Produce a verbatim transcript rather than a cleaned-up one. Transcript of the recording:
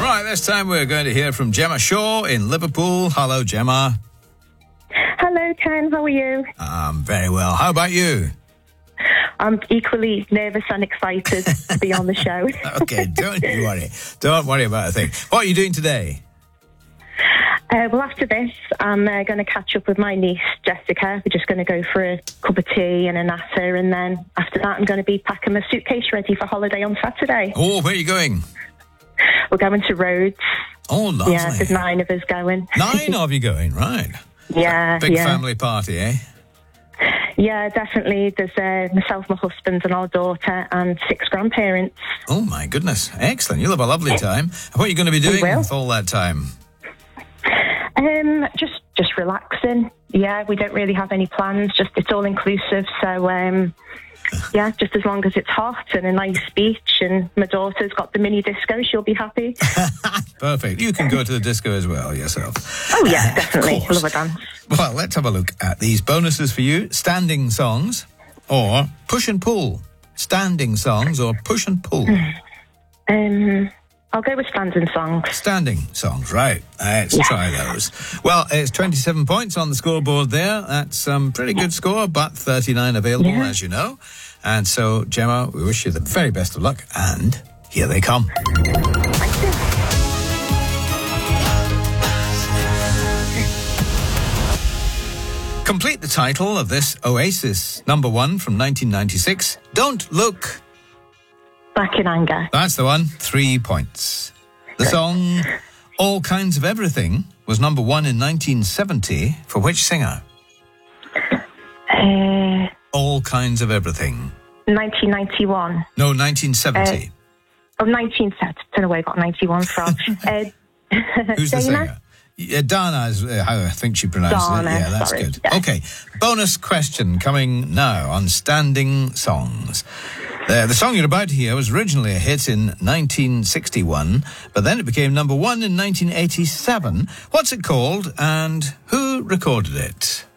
Right, this time we're going to hear from Gemma Shaw in Liverpool. Hello, Gemma. Hello, Ken. How are you? I'm very well. How about you? I'm equally nervous and excited to be on the show. Okay, don't you worry. Don't worry about a thing. What are you doing today? Uh, well, after this, I'm uh, going to catch up with my niece, Jessica. We're just going to go for a cup of tea and a natter, and then after that, I'm going to be packing my suitcase ready for holiday on Saturday. Oh, where are you going? We're going to Rhodes. Oh, lovely. Yeah, there's nine of us going. Nine of you going, right. Yeah, Big yeah. family party, eh? Yeah, definitely. There's uh, myself, my husband, and our daughter, and six grandparents. Oh, my goodness. Excellent. You'll have a lovely time. What are you going to be doing with all that time? Um, just just relaxing. Yeah, we don't really have any plans. Just it's all inclusive. So um, yeah, just as long as it's hot and a nice beach, and my daughter's got the mini disco, she'll be happy. Perfect. You can go to the disco as well yourself. Oh yeah, definitely. Love a dance. Well, let's have a look at these bonuses for you. Standing songs or push and pull. Standing songs or push and pull. Um. I'll go with standing songs. Standing songs, right. Let's yeah. try those. Well, it's twenty-seven points on the scoreboard there. That's a um, pretty good score, but thirty-nine available, yeah. as you know. And so, Gemma, we wish you the very best of luck, and here they come. Thank you. Complete the title of this Oasis number one from nineteen ninety-six. Don't Look Back in Anger. That's the one. Three points. The song All Kinds of Everything was number one in nineteen seventy. For which singer? Uh, All Kinds of Everything. nineteen ninety-one. No, nineteen seventy. Uh, oh, nineteen seventy. I don't know where I got ninety-one from. uh, Who's the singer? Yeah, Dana is uh, how I think she pronounces Dana, it. Yeah, that's sorry. good. Yeah. Okay, bonus question coming now on Standing Songs. Uh, the song you're about to hear was originally a hit in nineteen sixty-one, but then it became number one in nineteen eighty-seven. What's it called and who recorded it?